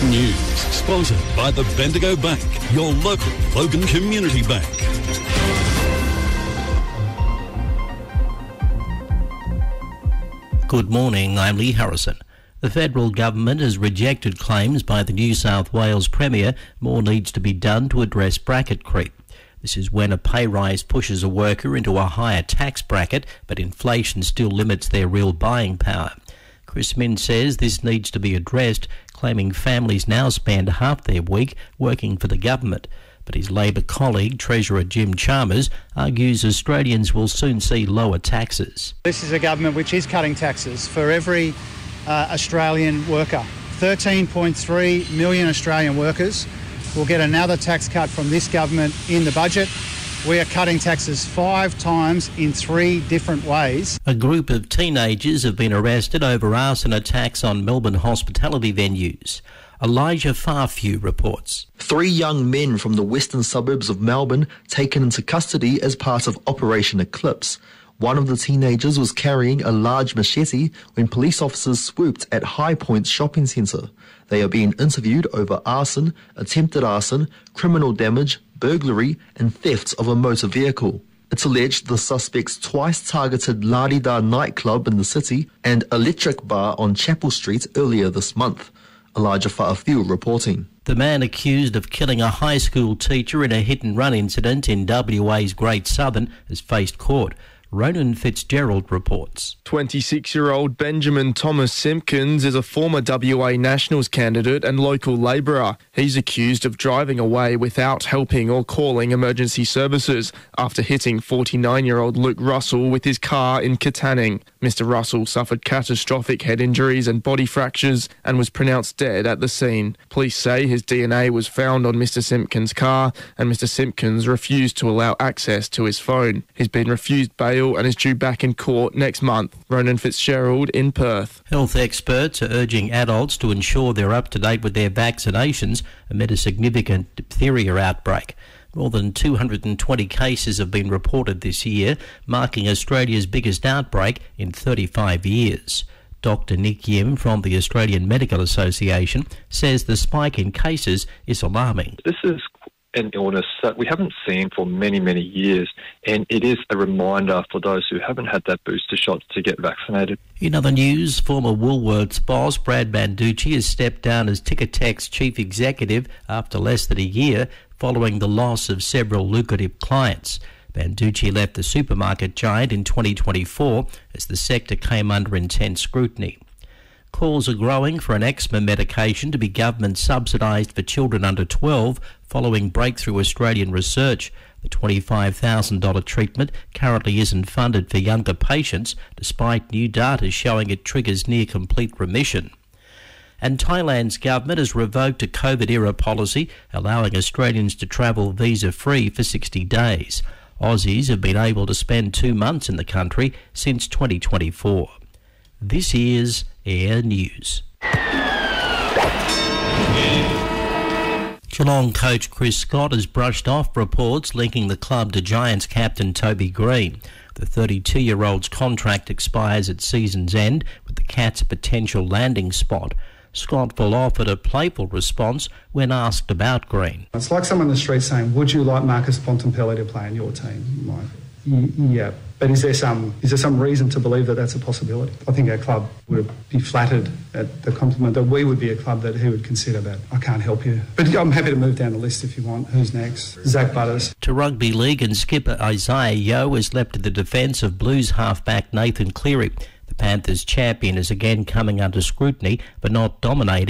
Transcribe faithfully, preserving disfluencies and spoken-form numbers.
News, sponsored by the Bendigo Bank, your local Logan Community Bank. Good morning, I'm Lee Harrison. The federal government has rejected claims by the New South Wales Premier more needs to be done to address bracket creep. This is when a pay rise pushes a worker into a higher tax bracket, but inflation still limits their real buying power. Chris Minns says this needs to be addressed, claiming families now spend half their week working for the government. But his Labor colleague, Treasurer Jim Chalmers, argues Australians will soon see lower taxes. This is a government which is cutting taxes for every uh, Australian worker. thirteen point three million Australian workers will get another tax cut from this government in the budget. We are cutting taxes five times in three different ways. A group of teenagers have been arrested over arson attacks on Melbourne hospitality venues. Elijah Farfew reports. Three young men from the western suburbs of Melbourne taken into custody as part of Operation Eclipse. One of the teenagers was carrying a large machete when police officers swooped at High Point Shopping Centre. They are being interviewed over arson, attempted arson, criminal damage, burglary and theft of a motor vehicle. It's alleged the suspects twice targeted La Di Da nightclub in the city and Electric Bar on Chapel Street earlier this month. Elijah Farfew reporting. The man accused of killing a high school teacher in a hit-and-run incident in W A's Great Southern has faced court. Ronan Fitzgerald reports. twenty-six-year-old Benjamin Thomas Simpkins is a former W A Nationals candidate and local labourer. He's accused of driving away without helping or calling emergency services after hitting forty-nine-year-old Luke Russell with his car in Katanning. Mister Russell suffered catastrophic head injuries and body fractures and was pronounced dead at the scene. Police say his D N A was found on Mister Simpkins' car and Mister Simpkins refused to allow access to his phone. He's been refused bail and is due back in court next month. Ronan Fitzgerald in Perth. Health experts are urging adults to ensure they're up to date with their vaccinations amid a significant diphtheria outbreak. More than two hundred twenty cases have been reported this year, marking Australia's biggest outbreak in thirty-five years. Doctor Nick Yim from the Australian Medical Association says the spike in cases is alarming. This is an illness that we haven't seen for many, many years, and it is a reminder for those who haven't had that booster shot to get vaccinated. In other news, former Woolworths boss Brad Banducci has stepped down as Ticketek's chief executive after less than a year following the loss of several lucrative clients. Banducci left the supermarket giant in twenty twenty-four as the sector came under intense scrutiny. Calls are growing for an eczema medication to be government subsidised for children under twelve following breakthrough Australian research. The twenty-five thousand dollars treatment currently isn't funded for younger patients, despite new data showing it triggers near complete remission. And Thailand's government has revoked a COVID-era policy allowing Australians to travel visa-free for sixty days. Aussies have been able to spend two months in the country since twenty twenty-four. This is Air News. Geelong coach Chris Scott has brushed off reports linking the club to Giants captain Toby Green. The thirty-two-year-old's contract expires at season's end, with the Cats a potential landing spot. Scottville offered a playful response when asked about Green. It's like someone in the street saying, would you like Marcus Bontempelli to play in your team? You might. Yeah, but is there some is there some reason to believe that that's a possibility? I think our club would be flattered at the compliment that we would be a club that he would consider that. I can't help you. But I'm happy to move down the list if you want. Who's next? Zach Butters. To rugby league, and skipper Isaiah Yeo has leapt to the defence of Blues halfback Nathan Cleary. The Panthers champion is again coming under scrutiny, but not dominating.